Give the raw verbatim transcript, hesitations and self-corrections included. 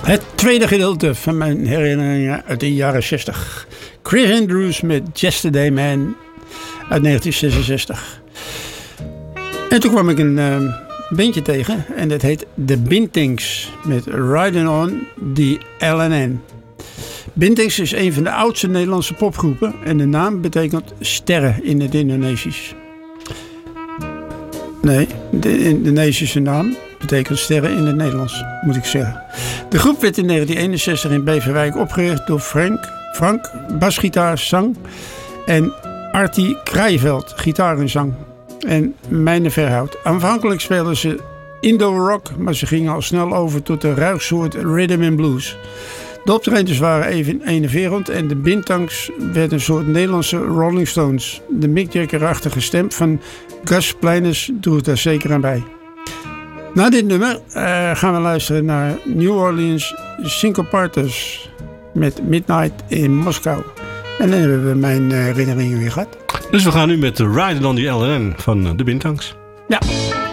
Het tweede gedeelte van mijn herinneringen uit de jaren zestig. Chris Andrews met Yesterday Man uit negentien zesenzestig. En toen kwam ik een uh, bandje tegen en dat heet The Bintings met Riding On the L N N. Bintings is een van de oudste Nederlandse popgroepen en de naam betekent sterren in het Indonesisch. Nee, de Indonesische naam betekent sterren in het Nederlands, moet ik zeggen. De groep werd in negentien eenenzestig in Beverwijk opgericht door Frank, Frank basgitaar, zang en Artie Krijveld, gitaar en zang. En Mijne Verhout. Aanvankelijk speelden ze Indo-rock, maar ze gingen al snel over tot de ruigsoort rhythm and blues. De optredens waren even enerverend en de Bintangs werd een soort Nederlandse Rolling Stones. De Mick Jagger-achtige stem van Gus Pleiners droeg daar zeker aan bij. Na dit nummer uh, gaan we luisteren naar New Orleans Syncopathers met Midnight in Moskou. En dan hebben we mijn uh, herinneringen weer gehad. Dus we gaan nu met Riding on the L N N van de Bintangs. Ja.